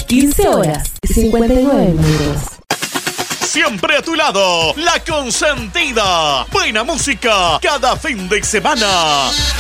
15 horas y 59 minutos. Siempre a tu lado, La Consentida. Buena música cada fin de semana.